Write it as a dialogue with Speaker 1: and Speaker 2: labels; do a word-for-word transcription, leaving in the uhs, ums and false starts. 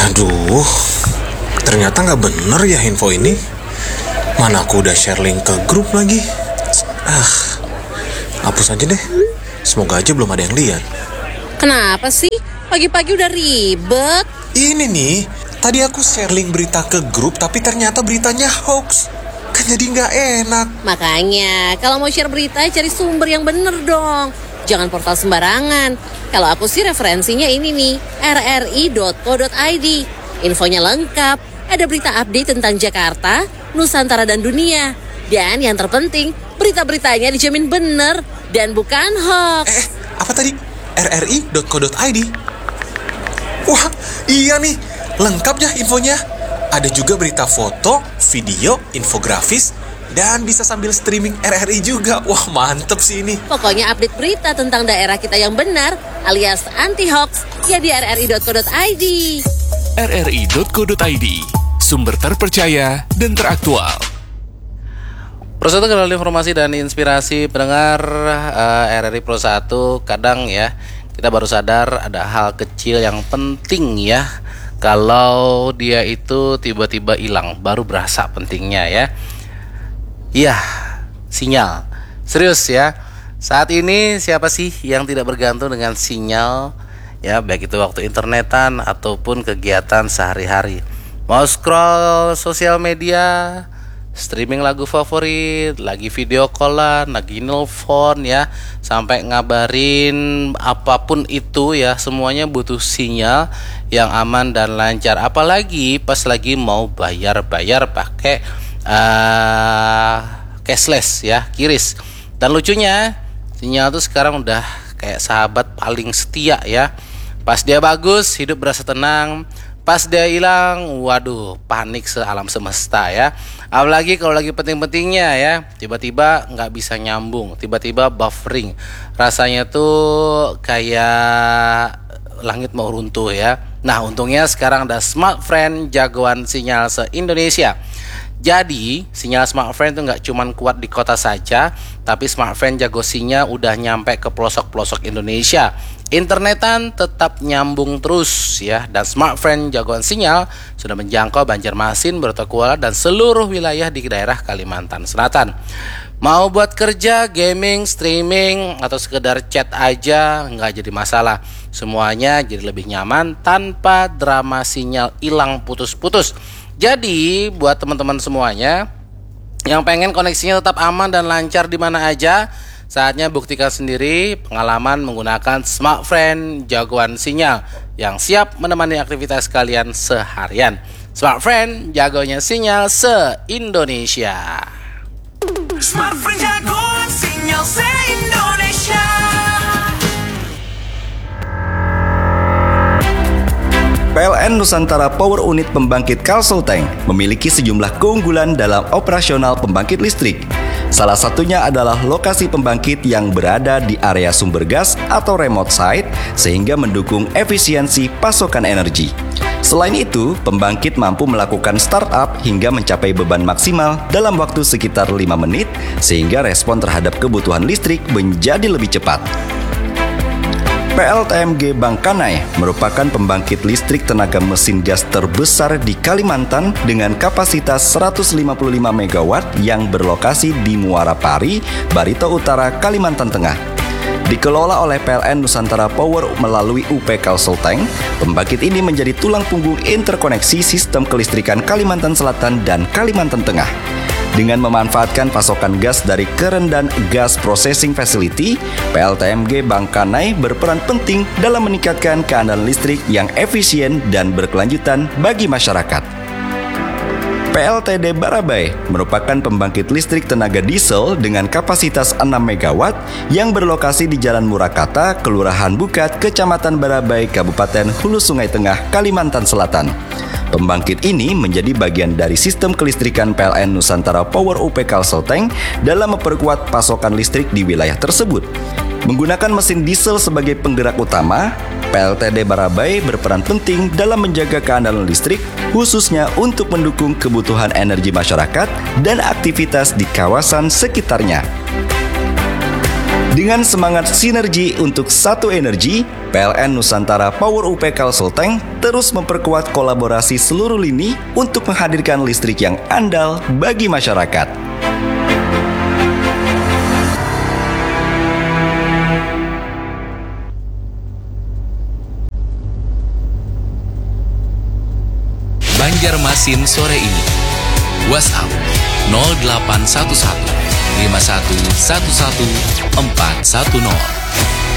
Speaker 1: Aduh, ternyata nggak bener ya info ini. Mana aku udah share link ke grup lagi. Ah, hapus aja deh. Semoga aja belum ada yang lihat.
Speaker 2: Kenapa sih? Pagi-pagi udah ribet.
Speaker 1: Ini nih, tadi aku share link berita ke grup, tapi ternyata beritanya hoax. Kan jadi nggak enak.
Speaker 2: Makanya, kalau mau share berita, cari sumber yang bener dong. Jangan portal sembarangan. Kalau aku sih referensinya ini nih, r r i dot co dot i d. Infonya lengkap, ada berita update tentang Jakarta, Nusantara dan dunia. Dan yang terpenting, berita-beritanya dijamin bener dan bukan hoax.
Speaker 1: Eh, apa tadi? r r i dot co dot i d. Wah, iya nih, lengkap ya infonya. Ada juga berita foto, video, infografis, dan bisa sambil streaming R R I juga. Wah, mantep sih ini.
Speaker 2: Pokoknya update berita tentang daerah kita yang benar, alias anti-hoax, ya di r r i dot co dot i d.
Speaker 3: r r i dot co dot i d, sumber terpercaya dan teraktual.
Speaker 4: Persatu kenal informasi dan inspirasi pendengar uh, R R I Pro satu. Kadang ya, kita baru sadar ada hal kecil yang penting ya. Kalau dia itu tiba-tiba hilang, baru berasa pentingnya ya. Iya, sinyal. Serius ya. Saat ini siapa sih yang tidak bergantung dengan sinyal? Ya, baik itu waktu internetan ataupun kegiatan sehari-hari. Mau scroll sosial media, streaming lagu favorit, lagi video callan, lagi nelfon ya, sampai ngabarin apapun itu ya, semuanya butuh sinyal yang aman dan lancar. Apalagi pas lagi mau bayar-bayar pakai uh, cashless ya, kiris. Dan lucunya sinyal tuh sekarang udah kayak sahabat paling setia ya. Pas dia bagus, hidup berasa tenang. Pas dia hilang, waduh, panik sealam semesta ya. Apalagi kalau lagi penting-pentingnya ya, tiba-tiba nggak bisa nyambung, tiba-tiba buffering. Rasanya tuh kayak langit mau runtuh ya. Nah, untungnya sekarang ada Smartfren, jagoan sinyal se-Indonesia. Jadi, sinyal Smartfren itu nggak cuma kuat di kota saja, tapi Smartfren jago sinyal udah nyampe ke pelosok-pelosok Indonesia. Internetan tetap nyambung terus ya, dan Smartfren jagoan sinyal sudah menjangkau Banjarmasin, Brotokuala, dan seluruh wilayah di daerah Kalimantan Selatan. Mau buat kerja, gaming, streaming, atau sekedar chat aja nggak jadi masalah. Semuanya jadi lebih nyaman tanpa drama sinyal hilang putus-putus. Jadi buat teman-teman semuanya yang pengen koneksinya tetap aman dan lancar di mana aja, saatnya buktikan sendiri pengalaman menggunakan Smartfren jagoan sinyal yang siap menemani aktivitas kalian seharian. Smartfren jagonya sinyal se-Indonesia.
Speaker 5: Smartfren jagoan sinyal se-Indonesia.
Speaker 6: P L N Nusantara Power Unit Pembangkit Kalsulteng memiliki sejumlah keunggulan dalam operasional pembangkit listrik. Salah satunya adalah lokasi pembangkit yang berada di area sumber gas atau remote site sehingga mendukung efisiensi pasokan energi. Selain itu, pembangkit mampu melakukan startup hingga mencapai beban maksimal dalam waktu sekitar lima menit sehingga respon terhadap kebutuhan listrik menjadi lebih cepat. P L T M G Bangkanai merupakan pembangkit listrik tenaga mesin gas terbesar di Kalimantan dengan kapasitas seratus lima puluh lima megawatt yang berlokasi di Muara Pari, Barito Utara, Kalimantan Tengah. Dikelola oleh P L N Nusantara Power melalui U P Kalsulteng, pembangkit ini menjadi tulang punggung interkoneksi sistem kelistrikan Kalimantan Selatan dan Kalimantan Tengah. Dengan memanfaatkan pasokan gas dari Kerendan Gas Processing Facility, P L T M G Bangkanai berperan penting dalam meningkatkan keandalan listrik yang efisien dan berkelanjutan bagi masyarakat. P L T D Barabai merupakan pembangkit listrik tenaga diesel dengan kapasitas enam megawatt yang berlokasi di Jalan Murakata, Kelurahan Bukat, Kecamatan Barabai, Kabupaten Hulu Sungai Tengah, Kalimantan Selatan. Pembangkit ini menjadi bagian dari sistem kelistrikan P L N Nusantara Power U P Kalsulteng dalam memperkuat pasokan listrik di wilayah tersebut. Menggunakan mesin diesel sebagai penggerak utama, P L T D Barabai berperan penting dalam menjaga keandalan listrik, khususnya untuk mendukung kebutuhan energi masyarakat dan aktivitas di kawasan sekitarnya. Dengan semangat sinergi untuk satu energi, P L N Nusantara Power U P Kalsel Tank terus memperkuat kolaborasi seluruh lini untuk menghadirkan listrik yang andal bagi masyarakat.
Speaker 3: Banjarmasin sore ini. WhatsApp nol delapan satu satu lima satu satu satu empat satu nol.